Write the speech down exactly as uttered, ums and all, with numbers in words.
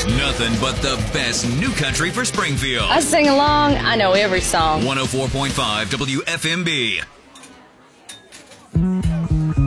Nothing but the best new country for Springfield. I sing along. I know every song. one oh four point five W F M B.